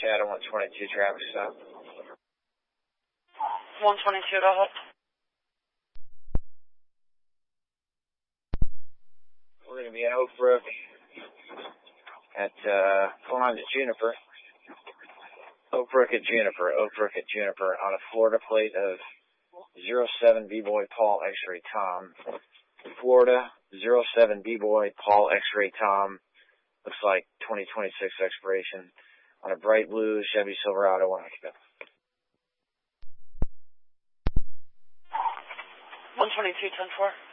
Adam 122 traffic stop. 122, go ahead. We're going to be in Oak Brook at, going on to Juniper. Oak Brook at Juniper on a Florida plate of 07 B-Boy Paul X-Ray Tom. Florida 07 B-Boy Paul X-Ray Tom. Looks like 2026 expiration on a bright blue Chevy Silverado 1 occupant. 122, 10-4.